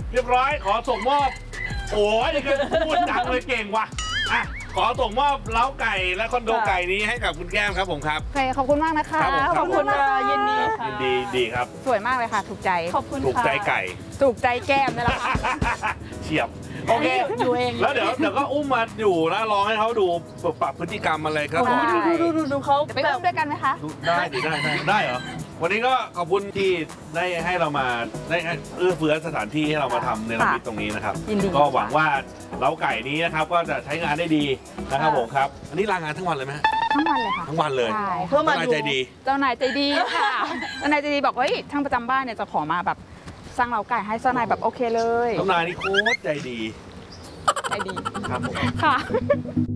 เรียบร้อยขอส่งมอบโอ้ยนี่ก็พูดจังเลยเก่งว่ะอ่ะขอส่งมอบเล้าไก่และคอนโดไก่นี้ให้กับคุณแก้มครับผมครับโอเคขอบคุณมากนะคะครับผมขอบคุณค่ะยินดีครับค่ะยินดีดีครับสวยมากเลยค่ะ ถูกใจขอบคุณค่ะถูกใจไก่ถูกใจแก้มนี่แหละค่ะเฉียบโอเคอยู่เองแล้วเดี๋ยวก็อุ้มมาอยู่แล้วลองให้เขาดูปรับพฤติกรรมอะไรครับผมได้ดูเขาจะไปแบอุ้บมด้วยกันไหมคะได้ดิได้เหรอวันนี้ก็ขอบคุณที่ได้ให้เรามาได้เอื้อเฟื้อสถานที่ให้เรามาทำในระมิดตรงนี้นะครับยินดีก็หวังว่าเล้าไก่นี้นะครับก็จะใช้งานได้ดีนะครับผมครับอันนี้ลางานทั้งวันเลยไหมฮะทั้งวันเลยค่ะทั้งวันเลยใช่เพื่อมาสบายดูใจดีเจ้านายใจดีค่ะเจ้านายใจดีบอกว่าเฮ้ยช่างประจำบ้านเนี่ยจะขอมาแบบสร้างเล้าไก่ให้เจ้านายแบบโอเคเลยเจ้านายนี่โคตรใจดีใจดีครับผมค่ะ